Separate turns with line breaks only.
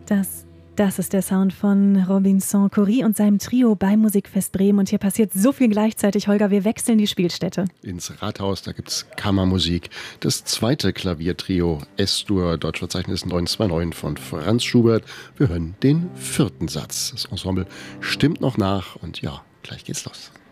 Das ist der Sound von Robinson Cory und seinem Trio beim Musikfest Bremen. Und hier passiert so viel gleichzeitig, Holger. Wir wechseln die Spielstätte.
Ins Rathaus, da gibt's Kammermusik. Das zweite Klaviertrio S-Dur, Deutschverzeichnis 929 von Franz Schubert. Wir hören den vierten Satz. Das Ensemble stimmt noch nach und ja, gleich geht's los.